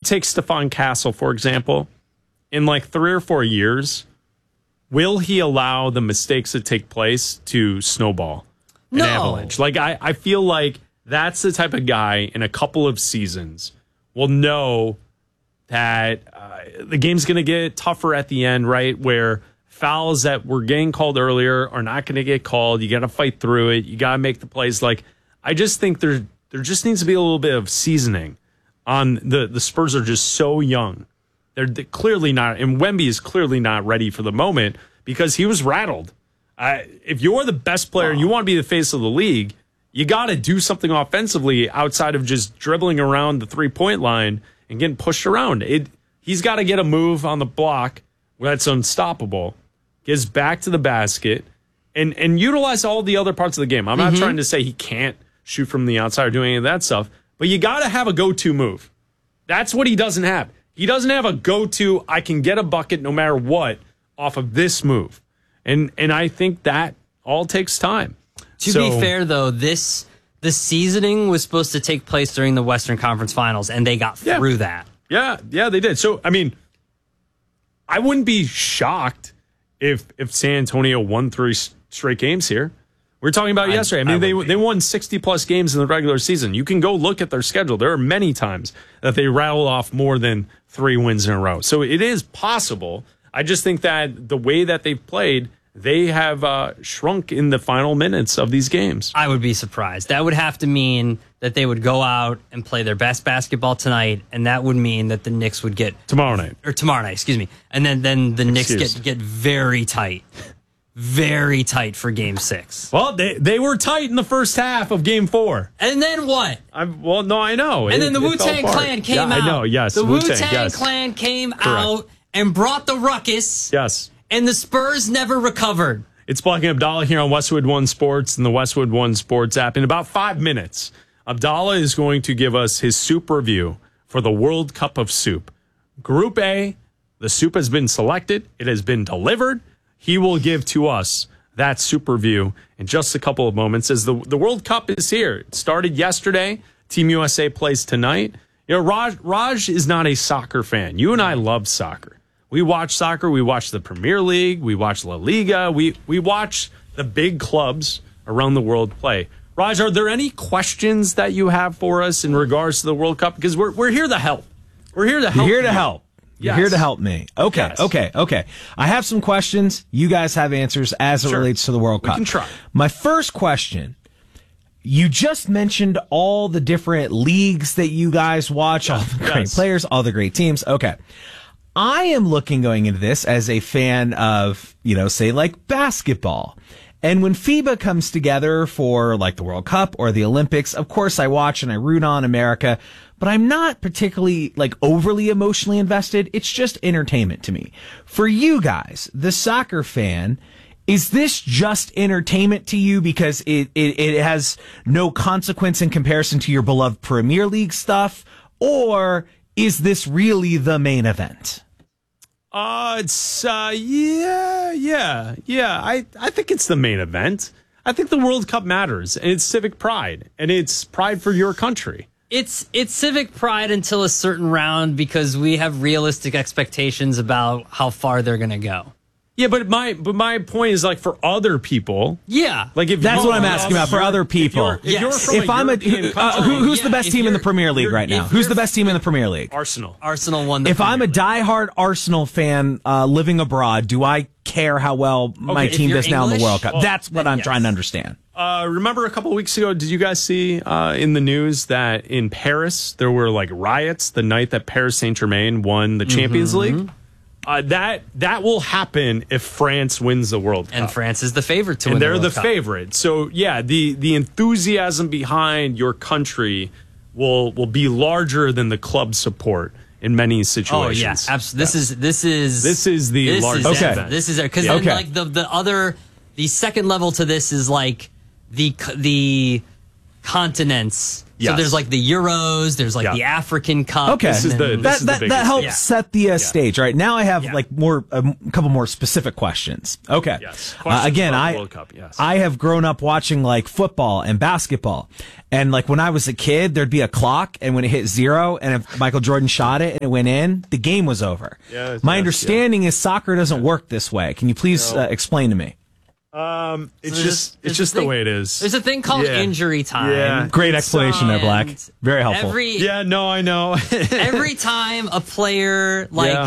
take Stephon Castle, for example, in like 3 or 4 years, will he allow the mistakes that take place to snowball an avalanche? Like, I feel like that's the type of guy in a couple of seasons will know that the game's going to get tougher at the end, right? Where fouls that were getting called earlier are not going to get called. You got to fight through it. You got to make the plays. Like, I just think there just needs to be a little bit of seasoning on the Spurs are just so young. They're clearly not, and Wemby is clearly not ready for the moment because he was rattled. If you're the best player and you want to be the face of the league, you got to do something offensively outside of just dribbling around the 3-point line and getting pushed around. He's got to get a move on the block that's unstoppable, gets back to the basket, and utilize all the other parts of the game. I'm not trying to say he can't shoot from the outside or do any of that stuff, but you got to have a go-to move. That's what he doesn't have. He doesn't have a go-to, I can get a bucket no matter what off of this move. And I think that all takes time. To be fair, though, the seasoning was supposed to take place during the Western Conference Finals, and they got through that. Yeah, they did. So, I mean, I wouldn't be shocked if San Antonio won 3 straight games here. We were talking about it yesterday. I mean, they won 60-plus games in the regular season. You can go look at their schedule. There are many times that they rattle off more than 3 wins in a row. So it is possible. I just think that the way that they've played, they have shrunk in the final minutes of these games. I would be surprised. That would have to mean that they would go out and play their best basketball tonight, and that would mean that the Knicks would get... Tomorrow night, excuse me. And then the Knicks get very tight. Very tight for Game 6. Well, they were tight in the first half of Game 4. And then what? I know. And then the Wu-Tang Clan came out. I know, yes. The Wu-Tang Clan came out and brought the ruckus. Yes. And the Spurs never recovered. It's Blocking Abdallah here on Westwood One Sports and the Westwood One Sports app. In about 5 minutes, Abdallah is going to give us his soup review for the World Cup of Soup. Group A, the soup has been selected. It has been delivered. He will give to us that soup review in just a couple of moments as the World Cup is here. It started yesterday. Team USA plays tonight. You know, Raj is not a soccer fan. You and I love soccer. We watch soccer. We watch the Premier League. We watch La Liga. We watch the big clubs around the world play. Raj, are there any questions that you have for us in regards to the World Cup? Because we're here to help. We're here to help. You're here to help. You're here to help me. Okay, yes. Okay. I have some questions. You guys have answers as it relates to the World Cup. We can try. My first question, you just mentioned all the different leagues that you guys watch, all the great players, all the great teams. Okay. I am looking going into this as a fan of, say like basketball. And when FIBA comes together for like the World Cup or the Olympics, of course I watch and I root on America, but I'm not particularly like overly emotionally invested. It's just entertainment to me. For you guys, the soccer fan, is this just entertainment to you because it has no consequence in comparison to your beloved Premier League stuff? Or is this really the main event? It's yeah. I think it's the main event. I think the World Cup matters, and it's civic pride, and it's pride for your country. It's civic pride until a certain round because we have realistic expectations about how far they're going to go. Yeah, but my point is like for other people. Yeah, like if that's what I'm asking about for other people. If I'm who's the best team in the Premier League right now? Who's the best team in the Premier League? Arsenal won the If Premier I'm a League. diehard Arsenal fan living abroad, do I care how well my team does now in the World Cup? Well, that's what I'm trying to understand. Remember a couple of weeks ago, did you guys see in the news that in Paris there were like riots the night that Paris Saint-Germain won the Champions League? That will happen if France wins the World Cup. And France is the favorite to win the World Cup. Cup. They're the favorite. So, yeah, the enthusiasm behind your country will be larger than the club support in many situations. Oh, yeah, absolutely. This is the largest event. This is it. Because then, like, the second level to this is like the continents. Yes. So there's like the Euros, there's like the African Cup. Okay, that helps game. set the stage. Right now, I have like a couple more specific questions. Okay, Yes. Again, about the World Cup, yes. I have grown up watching like football and basketball, and like when I was a kid, there'd be a clock, and when it hit 0, and if Michael Jordan shot it and it went in, the game was over. My understanding is soccer doesn't work this way. Can you please explain to me? It's just the way it is. There's a thing called injury time. Yeah. Great explanation there, Black. Very helpful. I know. Every time a player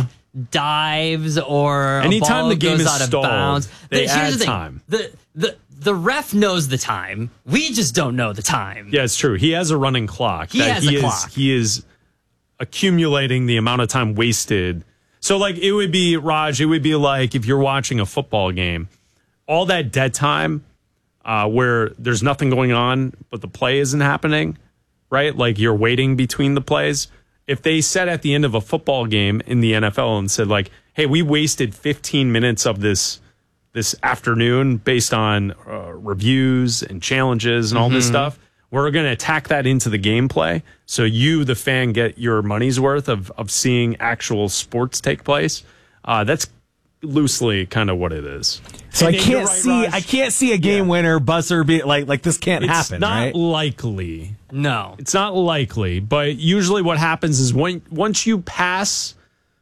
dives or anytime a ball the game goes is out of stalled, bounds, they here's add the thing. time. The ref knows the time. We just don't know the time. Yeah, it's true. He has a running clock. He has a clock. He is accumulating the amount of time wasted. So, like, it would be, Raj, it would be like if you're watching a football game, all that dead time where there's nothing going on, but the play isn't happening, right? Like, you're waiting between the plays. If they said at the end of a football game in the NFL and said, like, hey, we wasted 15 minutes of this afternoon based on reviews and challenges and all this stuff, we're going to attack that into the gameplay. So you, the fan, get your money's worth of seeing actual sports take place. That's loosely kind of what it is. So and I can't see a game winner buzzer be like this can't happen. It's not right? likely. No. It's not likely, but usually what happens is once you pass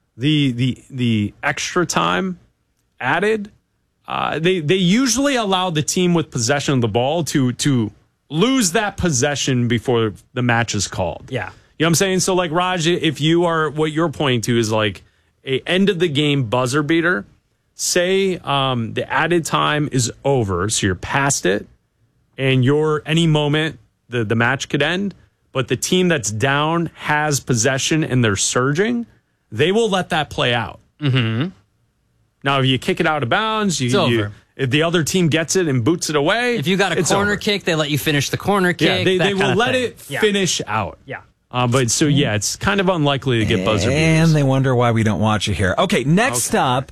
the extra time added, they usually allow the team with possession of the ball to lose that possession before the match is called. Yeah. You know what I'm saying? So, like, Raj, if you are, what you're pointing to is like a end of the game buzzer beater. Say the added time is over, so you're past it, and any moment the match could end, but the team that's down has possession and they're surging, they will let that play out. Mm-hmm. Now, if you kick it out of bounds, it's over. If the other team gets it and boots it away, if you got a corner kick, they let you finish the corner kick. Yeah, they will let it finish out. Yeah. But so, it's kind of unlikely to get buzzer beaters. And they wonder why we don't watch it here. Okay, next up,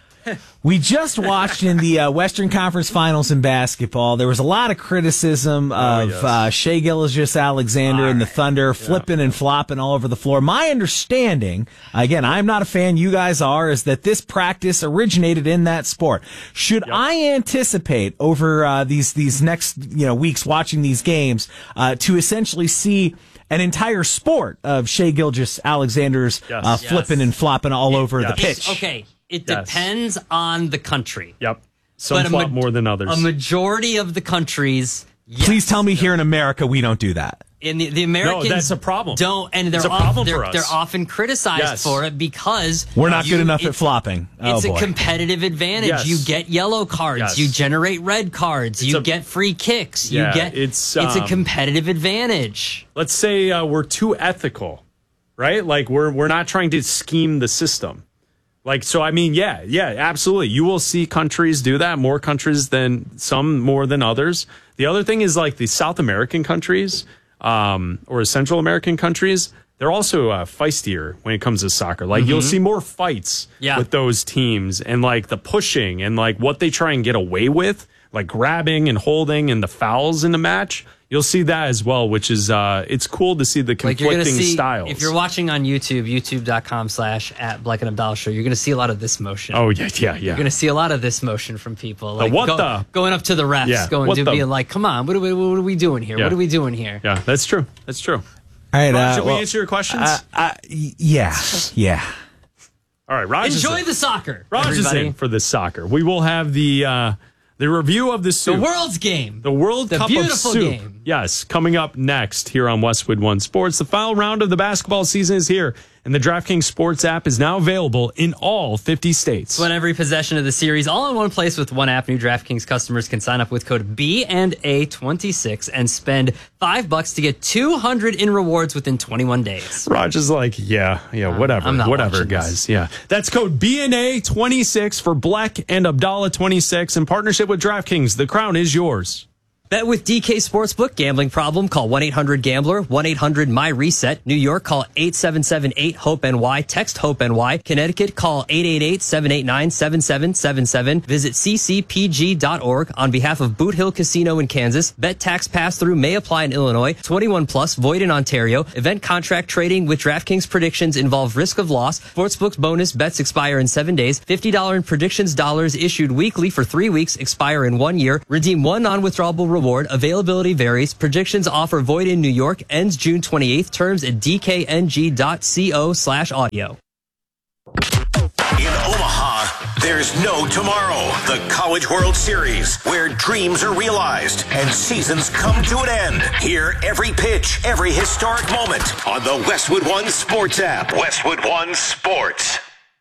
we just watched in the Western Conference Finals in basketball. There was a lot of criticism of Shai Gilgeous-Alexander and the Thunder flipping and flopping all over the floor. My understanding, again, I'm not a fan, you guys are, is that this practice originated in that sport. Should I anticipate over these next weeks watching these games to essentially see an entire sport of Shai Gilgeous-Alexander's flipping and flopping all over the pitch? Okay. It depends on the country. Yep. Some flop more than others. A majority of the countries. Yes. Please tell me here in America we don't do that. In the Americans, no, that's a problem. Don't, and they're often criticized for it because we're not good enough at flopping. It's a competitive advantage. Yes. You get yellow cards. Yes. You generate red cards. You get free kicks. Yeah, you get. It's a competitive advantage. Let's say we're too ethical, right? Like we're not trying to scheme the system. Like, so, I mean, yeah, absolutely. You will see countries do that, more countries than some, more than others. The other thing is like the South American countries or Central American countries, they're also feistier when it comes to soccer. Like, you'll see more fights with those teams and like the pushing and like what they try and get away with, like grabbing and holding and the fouls in the match. You'll see that as well, which is, it's cool to see the conflicting styles. If you're watching on YouTube, youtube.com/@Black and Abdal Show, you're going to see a lot of this motion. Oh, yeah. You're going to see a lot of this motion from people. Like going up to the refs, being like, come on, what are we doing here? Yeah. What are we doing here? Yeah, that's true. All right. Raj, should we answer your questions? Yeah. All right, Raj. Enjoy the soccer. Raj is in for the soccer. We will have the review of the soup. The World's Game. The World Cup of Soup. Game. Yes, coming up next here on Westwood One Sports. The final round of the basketball season is here, and the DraftKings Sports app is now available in all 50 states. Win every possession of the series all in one place with one app. New DraftKings customers can sign up with code BNA26 and spend $5 to get $200 in rewards within 21 days. Raj is like, whatever, guys. This. Yeah. That's code BNA26 for Black and Abdallah 26 in partnership with DraftKings. The crown is yours. Bet with DK Sportsbook. Gambling problem? Call 1-800-GAMBLER, 1-800-MY-RESET. New York, call 877-8-HOPE-NY. Text HOPE-NY. Connecticut, call 888-789-7777. Visit ccpg.org. On behalf of Boot Hill Casino in Kansas, bet tax pass-through may apply in Illinois. 21 plus, void in Ontario. Event contract trading with DraftKings predictions involve risk of loss. Sportsbook's bonus bets expire in 7 days. $50 in predictions dollars issued weekly for 3 weeks, expire in 1 year. Redeem one non-withdrawable reward. Availability varies. Predictions offer void in New York. Ends June 28th. Terms at dkng.co/audio. In Omaha, there's no tomorrow. The College World Series, where dreams are realized and seasons come to an end. Hear every pitch, every historic moment on the Westwood One Sports app. Westwood One Sports.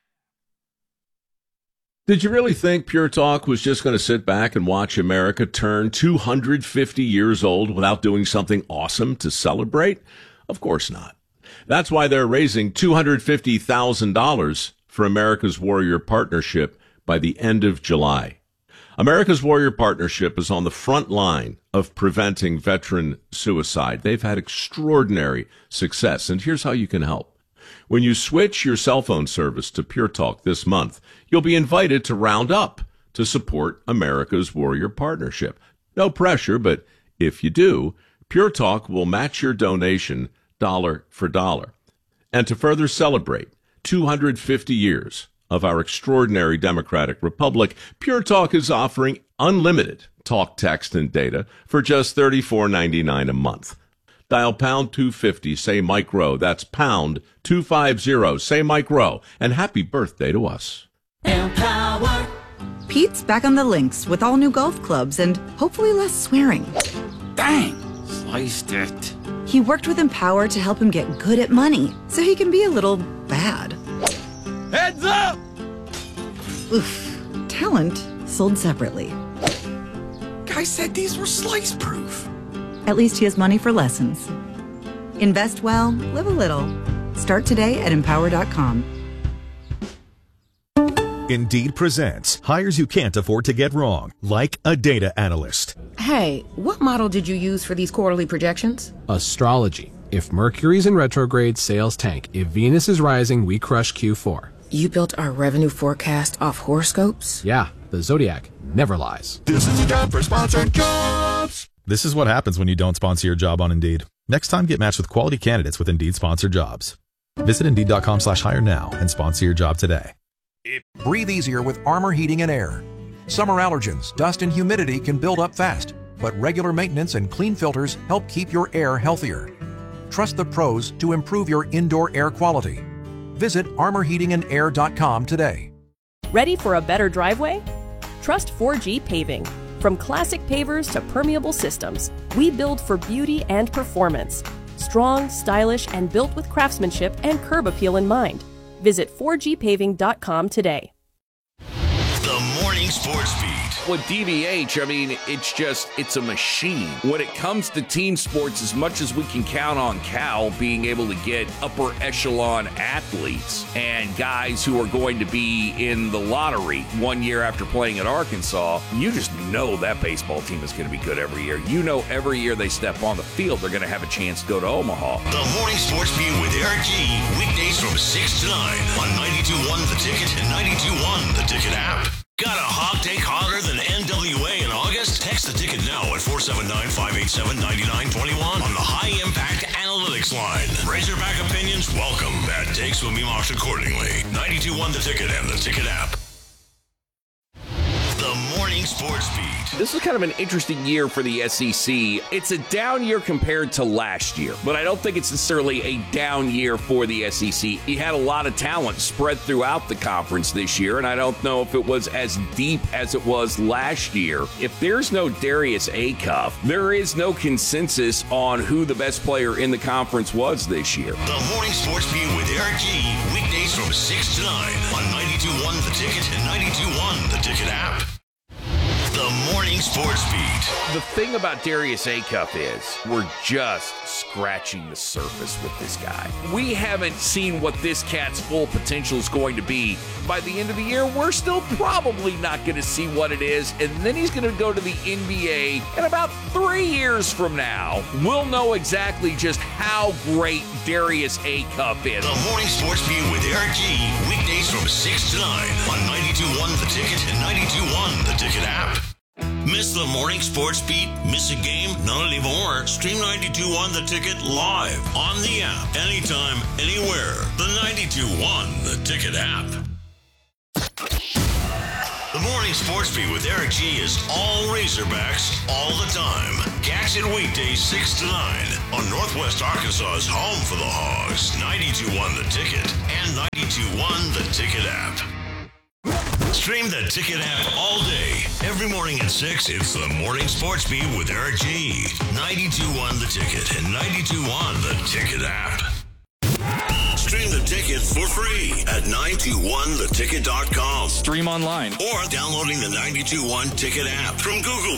Did you really think Pure Talk was just going to sit back and watch America turn 250 years old without doing something awesome to celebrate? Of course not. That's why they're raising $250,000 for America's Warrior Partnership by the end of July. America's Warrior Partnership is on the front line of preventing veteran suicide. They've had extraordinary success, and here's how you can help. When you switch your cell phone service to Pure Talk this month, you'll be invited to round up to support America's Warrior Partnership. No pressure, but if you do, Pure Talk will match your donation dollar for dollar. And to further celebrate 250 years of our extraordinary democratic republic, Pure Talk is offering unlimited talk, text, and data for just $34.99 a month. Dial pound 250, say Mike Rowe. That's pound 250, say Mike Rowe. And happy birthday to us. Empower. Pete's back on the links with all new golf clubs and hopefully less swearing. Dang, sliced it. He worked with Empower to help him get good at money so he can be a little bad. Heads up! Oof. Talent sold separately. Guy said these were slice proof. At least he has money for lessons. Invest well, live a little. Start today at empower.com. Indeed presents hires you can't afford to get wrong, like a data analyst. Hey, what model did you use for these quarterly projections? Astrology. If Mercury's in retrograde, sales tank. If Venus is rising, we crush Q4. You built our revenue forecast off horoscopes? Yeah, the Zodiac never lies. This is a job for sponsored jobs. This is what happens when you don't sponsor your job on Indeed. Next time, get matched with quality candidates with Indeed sponsored jobs. Visit Indeed.com/hire now and sponsor your job today. Breathe easier with Armor Heating and Air. Summer allergens, dust, and humidity can build up fast, but regular maintenance and clean filters help keep your air healthier. Trust the pros to improve your indoor air quality. Visit armorheatingandair.com today. Ready for a better driveway? Trust 4G Paving. From classic pavers to permeable systems, we build for beauty and performance. Strong, stylish, and built with craftsmanship and curb appeal in mind. Visit 4gpaving.com today. The Morning Sports Beat. With DVH, I mean, it's a machine. When it comes to team sports, as much as we can count on Cal being able to get upper echelon athletes and guys who are going to be in the lottery 1 year after playing at Arkansas, you just know that baseball team is going to be good every year. You know every year they step on the field, they're going to have a chance to go to Omaha. The Morning Sports Beat with Eric G. Weekdays from 6 to 9 on 92.1 The Ticket and 92.1 The Ticket app. Got a hog take hotter than NWA in August? Text the ticket now at 479-587-9921 on the High Impact Analytics line. Razorback opinions welcome. Bad takes will be marked accordingly. 92.1 The Ticket and The Ticket app. The Morning Sports Beat. This is kind of an interesting year for the SEC. It's a down year compared to last year, but I don't think it's necessarily a down year for the SEC. You had a lot of talent spread throughout the conference this year, and I don't know if it was as deep as it was last year. If there's no Darius Acuff, there is no consensus on who the best player in the conference was this year. The Morning Sports Beat with Eric G. Weekdays from 6 to 9 on 92.1 The Ticket and 92.1 The Ticket app. The Morning Sports Beat. The thing about Darius Acuff is we're just scratching the surface with this guy. We haven't seen what this cat's full potential is going to be. By the end of the year, we're still probably not going to see what it is, and then he's going to go to the NBA, and about 3 years from now, we'll know exactly just how great Darius Acuff is. The Morning Sports Beat with Eric G. Weekdays from 6 to 9 on 92.1 The Ticket and 92.1 The Ticket app. Miss the Morning Sports Beat? Miss a game? Not anymore. Stream 92.1 The Ticket live on the app. Anytime, anywhere. The 92.1 The Ticket app. The Morning Sports Beat with Eric G. is all Razorbacks all the time. Catch it weekdays 6 to 9 on Northwest Arkansas's home for the Hogs. 92.1 The Ticket and 92.1 The Ticket app. Stream the Ticket app all day. Every morning at 6, it's the Morning Sports Beat with Eric G. 92.1 The Ticket and 92.1 The Ticket app. Stream the Ticket for free at 921theticket.com. Stream online. Or downloading the 92.1 Ticket app from Google